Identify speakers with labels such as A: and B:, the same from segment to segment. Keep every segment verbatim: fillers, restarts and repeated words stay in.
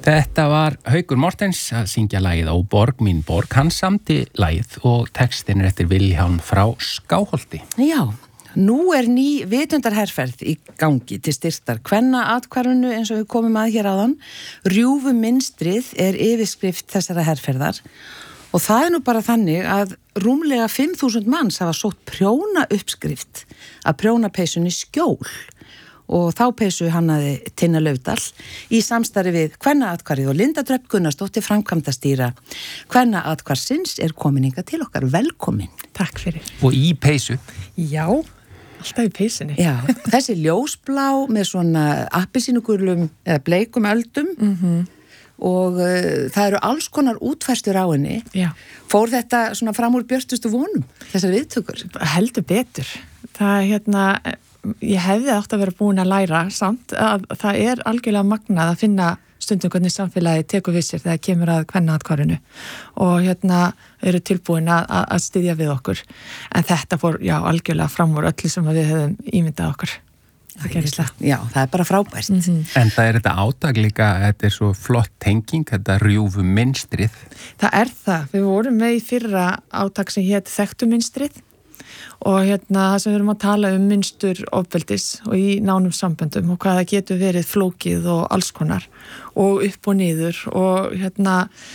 A: Þetta var Haukur Mortens að syngja lagið Ó borg mín borg. Hann samdi lagið og textin er eftir Vilhjálm frá Skáholti.
B: Já, nú er ný vitundarherferð í gangi til styrktar kvennaathvarfinu eins og við komum að hér áðan. Rjúfuminstrið er yfirskrift þessara herferðar og það er nú bara þannig að rúmlega fimm þúsund manns hafa sótt prjóna uppskrift að prjónapeysunni Skjól. Og þá peysu hannaði Tinna Laufdal í samstarfi við Kvennaathvarfið og Linda Dröfn Gunnarsdóttir framkvæmdastýra Kvennaathvarfsins er komin hingað til okkar. Velkomin.
C: Takk fyrir.
A: Og í peysu.
C: Já, alltaf í peysunni.
B: Já, þessi ljósblá með svona appelsínugulum eða bleikum öldum
C: Mhm.
B: og uh, það eru alls konar útfærstur á henni.
C: Já.
B: Fór þetta svona fram úr björtustu vonum, þessar viðtökur?
C: Heldur betur. Það er hérna, ég hefði átt að vera búin að læra samt að það er algjörlega magnað að finna stundum hvernig samfélagi tekur við sér þegar kemur að kvennaathvarfinu og hérna eru tilbúin að, að styðja við okkur. En þetta fór, já, algjörlega fram úr öllu sem við höfum ímyndað okkur. Það gerist það.
B: Já, það er bara frábært.
C: Mm-hmm.
A: En það er þetta átak líka, þetta er svo flott tenging, þetta rjúfuminstrið.
C: Það er það. Við vorum með í fyrra átak sem hét Þekktuminstrið og hérna það sem við erum að tala um mynstur ofbeldis og í nánum samböndum og hvað það getur verið flókið og alls konar og upp og niður og hérna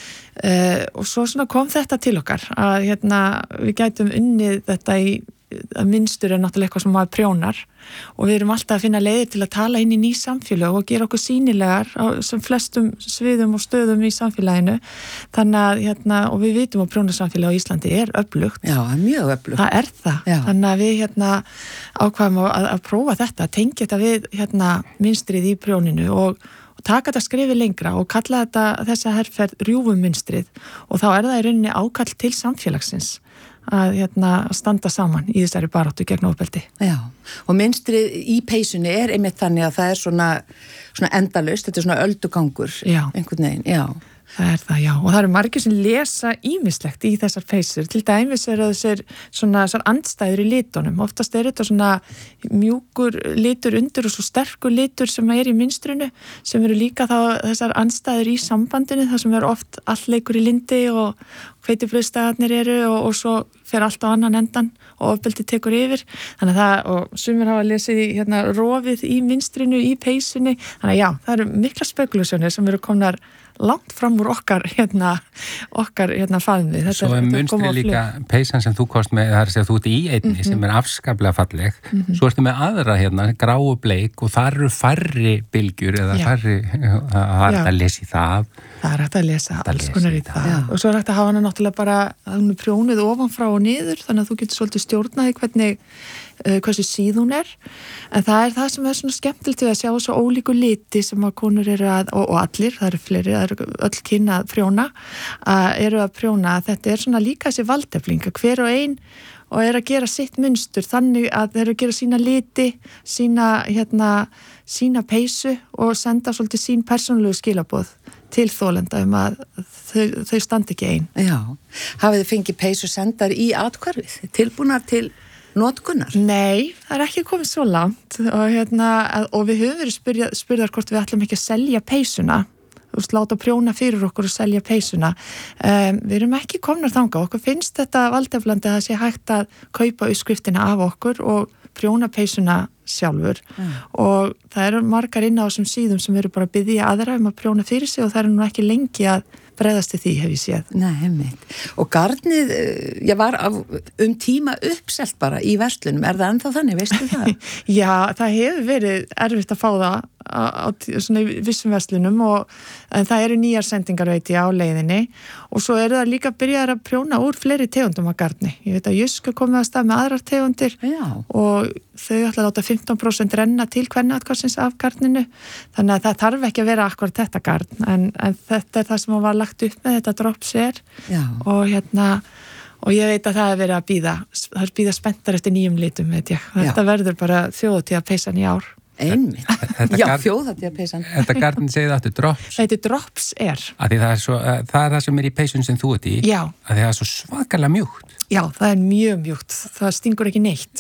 C: e, og svo svona kom þetta til okkar að hérna við gætum unnið þetta í að mynstur er náttúrulega eitthvað sem maður prjónar og við erum alltaf að finna leiðir til að tala inn í ný samfélag og gera okkur sýnilegar á sem flestum sviðum og stöðum í samfélaginu þannig að hérna og við vitum að prjónarsamfélag á Íslandi er öflugt.
B: Já, mjög öflugt.
C: Það er það. Já. Þannig að við hérna ákvaðum að, að prófa þetta, að tengja þetta við hérna mynstrið í prjóninu og og taka þetta skrifi lengra og kalla þetta þessa herferð rjúfuminstrið og þá er það í rauninni ákall til samfélagsins að hérna standa saman í þessari baráttu gegn ofbeldi.
B: Já, og mynstrið í peysunni er einmitt þannig að það er svona, svona endalaust, þetta er svona öldugangur.
C: Já.
B: Einhvern veginn, já.
C: Það er það, já. Og það eru margir sem lesa ýmislegt í þessar peysur. Til dæmis eru þessir svona þessar andstæður í litunum. Oftast er þetta svona mjúkur litur undir og svo sterkur litur sem er í mynstrinu, sem eru líka þá þessar andstæður í sambandinu, það sem er oft allleikur í lindi og hveitibrauðsdagarnir eru og, og svo fer allt á annan endan og ofbeldi tekur yfir. Þannig að það, og sumir hafa lesið í hérna rofið í mynstrinu, í peysunni. Þannig að já, það eru mikla spekulationir sem eru komnar langt fram úr okkar hérna, okkar hérna faðmi.
A: Svo er munstrið líka peysan sem þú kost með, það er að segja þú ert í einni mm-hmm. sem er afskaplega falleg. Mm-hmm. Svo ertu með aðra hérna, gráu bleik og þar eru færri bylgjur eða já. Færri, það er að lesa í það.
C: Það er hægt að lesa alls konar í það. það. Og svo er hægt að hafa hana náttúrulega bara að hún er prjónuð ofanfrá og niður, þannig að þú getur svolítið stjórnaði hvernig, uh, hversu síð hún er. En það er það sem er svona skemmtilegt við að sjá svo ólíku liti sem að konur eru að, og, og allir, það eru fleiri, það eru öll kyn að prjóna, að eru að prjóna. Þetta er svona líka þessi valdefling, hver og ein og er að gera sitt munstur þannig að þeir eru að gera sína liti, sína, hérna, sína peysu og senda svolítið sín persónulegu skilaboð til þolenda um að þau, þau standi ekki ein.
B: Já, hafið þið fengið peysu sendar í athvarfið, tilbúnar til notkunar?
C: Nei, það er ekki komið svo langt og, hérna, og við höfum verið spyrja, spyrjar hvort við ætlum ekki að selja peysuna, þú veist, láta prjóna fyrir okkur og selja peysuna. Um, við erum ekki komnar þangað, okkur finnst þetta valdeflandi að það sé hægt að kaupa uppskriftina af okkur og prjóna peysuna sjálfur mm. og það eru margar inn á þessum síðum sem eru bara að biðja aðra um að prjóna fyrir sig og það eru nú ekki lengi að bregðast til því, hef ég séð.
B: Nei, heimitt. Og garnið, ég var af, um tíma uppselt bara í verslunum, er það ennþá þannig, veistu það?
C: Já, það hefur verið erfitt að fá það á, á svona vissum verslunum og en það eru nýjar sendingar veit ég á leiðinni og svo eru það líka byrjar að prjóna úr fleiri tegundum af garni. Ég veit að Jysk er komið að stað með aðrar tegundir
B: Já.
C: Og þau ætla að láta fimmtán prósent renna til kvennaathvarfsins af garninu, þannig að það þarf ekki að vera akkurat þetta garn, en, en þetta er það sem var lagt upp með, þetta drops er og hérna, og ég veit að það er verið að bíða, það er bíða spenntar eftir nýjum litum, veit ég, þetta Já. Verður bara þjóðhátíðapeysan í ár.
B: Einmitt, já, þjóðhátíðapeysan.
A: Þetta garn segið aftur drops.
C: Þetta drops er.
A: Að því það er, svo, það er það sem er í peysun sem þú ert í,
C: Já.
A: Að því það er svo svakalega mjúkt.
C: Já, það er mjög mjúkt, það stingur ekki neitt.
A: Já.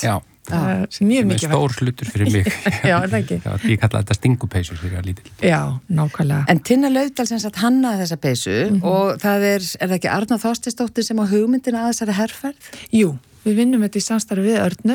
C: uh, sem mjög mikið
A: stór hlutur fyrir mig.
C: Já, er það ekki?
A: Já, ég kalla þetta stingupeysur fyrir að lítil.
C: Já, nákvæmlega.
B: En Tinna Laufdal sem sagt hannaði þessa peysu mm-hmm. og það er, er það ekki Arna Þorsteinsdóttir sem á hugmyndina að þessari herferð?
C: Jú. Við vinnum þetta í samstarfi við Örnu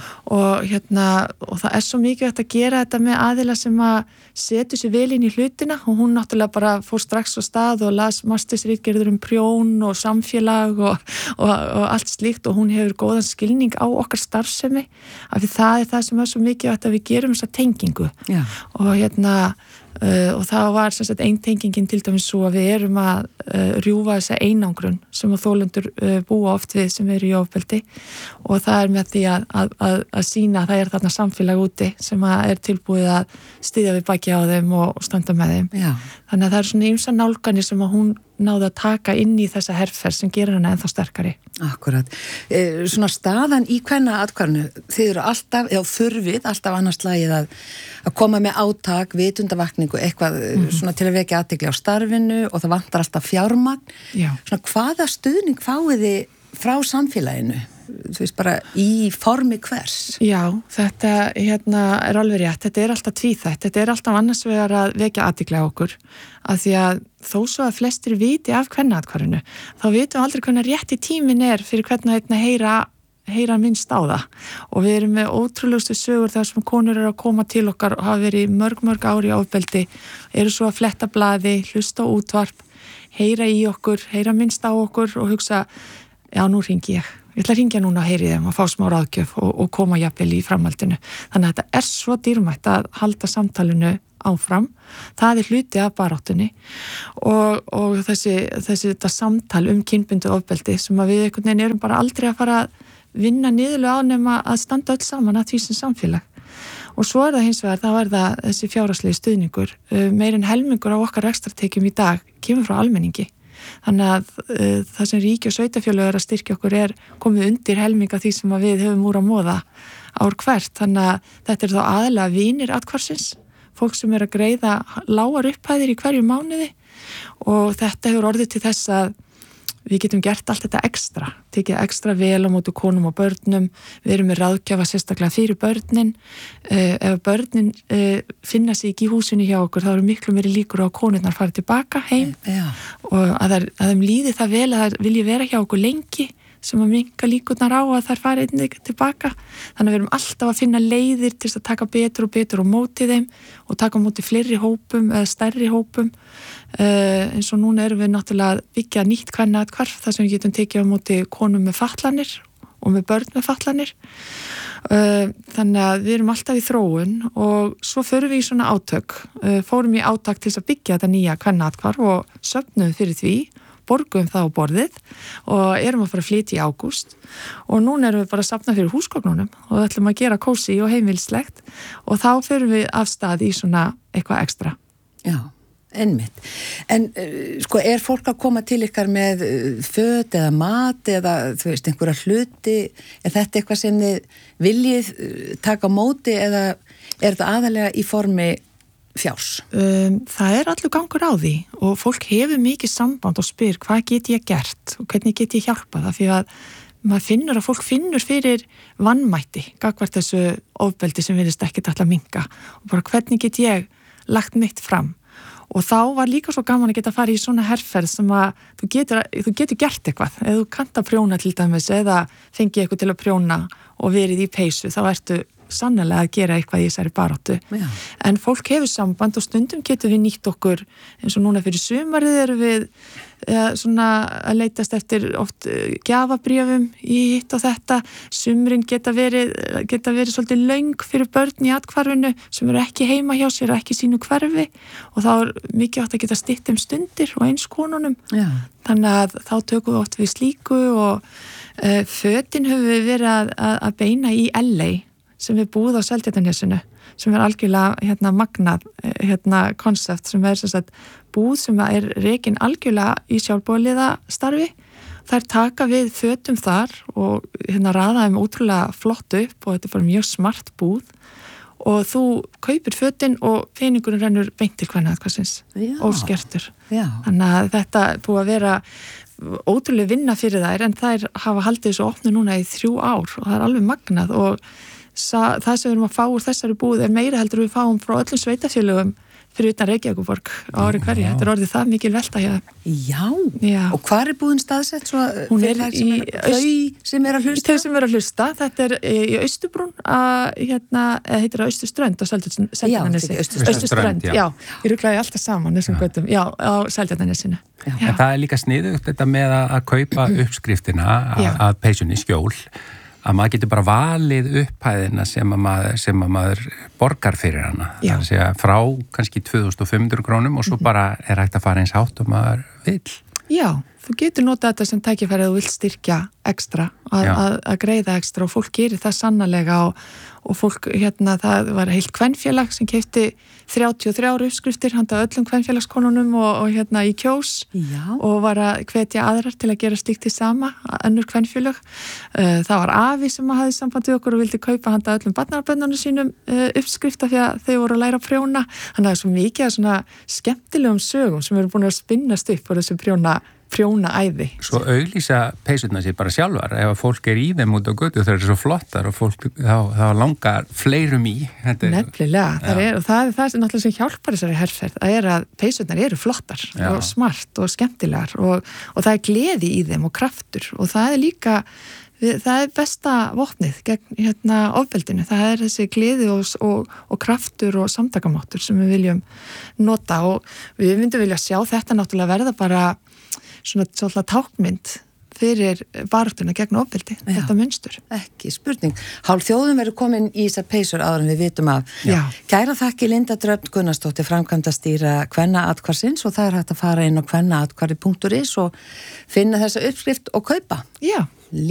C: og, hérna, og það er svo mikið að gera þetta með aðila sem að setja sér vel inn í hlutina og hún náttúrulega bara fór strax á stað og las mastersritgerður um prjón og samfélag og, og, og allt slíkt og hún hefur góðan skilning á okkar starfsemi af því það er það sem er svo mikið að við gerum þessa tengingu Já. og hérna Uh, og það var sem sagt einn tengingin til dæmis svo að við erum að uh, rjúfa þessa einangrun sem að þolendur uh, búa oft við sem eru í ofbeldi og það er með því að, að, að, að sína að það er þarna samfélag úti sem að er tilbúið að styðja við baki á þeim og, og standa með þeim Já. Þannig að það er svona ýmsa nálganir sem að hún náði að taka inn í þessa herferð sem gerir hana ennþá sterkari
B: Akkurat, eh, svona staðan í kvenna atkvarnu, þið eru alltaf eða þurfið, alltaf annars lagið að, að koma með átak, vitundavakningu eitthvað mm-hmm. svona til að vekja athygli á starfinu og það vantar alltaf fjármagn
C: Já.
B: Svona hvaða stuðning fáið þið frá samfélaginu þú veist bara í formi hvers
C: Já, þetta hérna er alveg rétt, þetta er alltaf tvíþætt þetta er alltaf annars vegar að vekja athygli á okkur af því að þó svo að flestir viti af kvennaathvarfinu þá vitum við aldrei hvernig rétti tímin er fyrir hvernig að heyra heyra minnst á það og við erum með ótrúlegustu sögur þar sem konur eru að koma til okkar og hafa verið mörg mörg ári í ofbeldi eru svo að fletta blaði, hlusta á útvarp heyra í okkur, heyra minnst á okkur og hugsa, já nú hringi ég ég ætla að hringja núna að heyri þeim og fá smá ráðgjöf og, og koma jafnvel í framhaldinu þannig að þetta er svo dýrmætt að halda samtalinu áfram það er hluti af baráttunni og, og þessi, þessi þetta samtal um kynbundu ofbeldi sem að við einhvern veginn erum bara aldrei að fara að vinna niðurlega á nema að standa öll saman að því sem samfélag og svo er það hins vegar, þá er það þessi fjárhagslegi stuðningur meirinn helmingur á okkar rekstrartekjum í dag kemur frá almenningi þannig að uh, það sem ríki og sveitarfélög er að styrkja okkur er komið undir helminga því sem að við höfum úr að móða ár hvert þannig að þetta er þá aðalega vinir athvarfsins fólk sem er að greiða lágar upphæðir í hverju mánuði og þetta hefur orðið til þess að við getum gert allt þetta ekstra, tekið ekstra vel á móti konum og börnum, við erum með ráðgjafa sérstaklega fyrir börnin, uh, ef börnin uh, finna sig ekki í húsinu hjá okkur, þá eru miklu meiri líkur á að konurnar fara tilbaka heim
B: Já.
C: og að, þær, að þeim líði það vel að þær vilji vera hjá okkur lengi, sem að minka líkurnar á að þær fara einnig tilbaka, þannig að við erum alltaf að finna leiðir til að taka betur og betur og móti þeim og taka móti fleiri hópum eða stærri hópum. Uh, eins og núna erum við náttúrulega að byggja nýtt kvennaathvarf þar sem við getum tekið á móti konum með fatlanir og með börn með fatlanir uh, þannig að við erum alltaf í þróun og svo förum við í svona átök uh, fórum í átak til að byggja þetta nýja kvennaathvarf og söfnum fyrir því borgum það á borðið og erum að fara að flytja í ágúst og núna erum við bara að safna fyrir húsgögnunum og það ætlum að gera kósí og heimilslegt og þá förum við af stað í svona eitthvað ekstra
B: Já Einmitt. En uh, sko er fólk að koma til ykkar með uh, föt eða mat eða þú veist einhverja hluti, er þetta eitthvað sem þið viljið uh, taka á móti eða er þetta aðalega í formi fjárs?
C: Um, það er allur gangur á því og fólk hefur mikið samband og spyr hvað get ég gert og hvernig get ég hjálpað af því að maður finnur að fólk finnur fyrir vannmætti gagvart þessu ofbeldi sem virðist ekkert alltaf minnka og bara hvernig get ég lagt mitt fram og þá var líka svo gaman að geta að fara í svona herferð sem að þú getur, þú getur gert eitthvað eða þú kannt að prjóna til dæmis eða fengið eitthvað til að prjóna og verið í peysu þá ertu sannlega að gera eitthvað í þessari baráttu
B: Já.
C: En fólk hefur samband og stundum getur við nýtt okkur eins og núna fyrir sumarið erum við ja, svona að leitast eftir oft gjafabréfum í hitt og þetta sumrin geta verið geta verið svolítið löng fyrir börn í athvarfinu sem eru ekki heima hjá sér og ekki sínu hverfi og þá er mikið átt að geta stytt um stundir og eins konunum
B: Já.
C: Þannig að þá tökum við oft við slíku og uh, fötin höfum við verið að, að, að beina í L A sem við búið á Seltjarnarnesinu sem er algjörlega hérna magnað hérna konsept sem er sem sagt búð sem er rekin algjörlega í sjálfboðaliða starfi þær taka við fötum þar og hérna raða þeim útrúlega flott upp og þetta er bara mjög smart búð og þú kaupir fötin og peningurinn rennur beint til kvennaathvarfsins óskertur þannig að þetta er búið að vera ótrúlega vinna fyrir þær en þær hafa haldið þessu opnu núna í þrjú ár og það er alveg magnað og Sa, það sem við erum að fá úr þessari búð er meira heldur við fáum frá öllum sveitafélögum fyrir utan Reykjavíkurborg á ári hverju. Þetta er orðið það mikil velta hér.
B: Já.
C: Já.
B: Og hvar er búðin staðsett? Svo
C: hún er í
B: þau sem er að hlusta?
C: Þau sem er að hlusta. Þetta er í Austurbrún, að hérna, eða heitir það Austurströnd á Seltjarnarnesi. Austurströnd, já. Ég ruglaði alltaf saman þessum göttum. Já, á Seltjarnarnesinu.
A: En það er líka sniðugt þetta með að kaupa uppskriftina að peysunni skjól. Að maður getur bara valið upphæðina sem að maður, sem að maður borgar fyrir hana. Já. Það er að segja frá kannski tvö þúsund fimm hundruð krónum og svo mm-hmm. bara er hægt að fara eins hátt og maður vill.
C: Já, þú getur notað þetta sem tækifæri að þú vilt styrkja ekstra, að, að, að greiða ekstra og fólk gerir það sannarlega og, og fólk, hérna, það var heilt kvenfélag sem keypti þrjátíu og þrjár uppskriftir handa öllum kvenfélagskonunum og, og hérna í Kjós. Já. Og var að hvetja aðrar til að gera slíkt í sama, önnur kvenfélag. Það var afi sem hafði samband við okkur og vildi kaupa handa öllum barnabönnunum sínum uppskrifta því að þau voru að læra að prjóna. Þannig að það er svo mikið af svona skemmtilegum sögum sem eru búin að spinnast upp á þessu prjóna prjóna æði.
A: Svo auglýsa peysurnar sér bara sjálfar, ef að fólk er í þeim út á götu þau eru svo flottar og fólk þá, þá langar fleirum í. Þetta er,
C: nefnilega, það er, og það er það sem náttúrulega sem hjálpar þessari herferð, það er að peysurnar eru flottar já. Og smart og skemmtilegar og, og það er gleði í þeim og kraftur og það er líka, það er besta vopnið gegn hérna ofbeldinu, það er þessi gleði og, og, og kraftur og samtakamáttur sem við viljum nota og við myndum vilja sjá þetta náttúrulega verða bara svona svolítið tákmynd fyrir baráttuna gegn ofbeldi, já, þetta munstur.
B: Ekki spurning. Hálf þjóðum verður komin í þessar peysur áður en við vitum af.
C: Já.
B: Kæra þakki Linda Dröfn Gunnarsdóttir, framkvæmdastýra Kvennaathvarfsins og það er hægt að fara inn á kvennaathvarfi punktur is og finna þessa uppskrift og kaupa.
C: Já.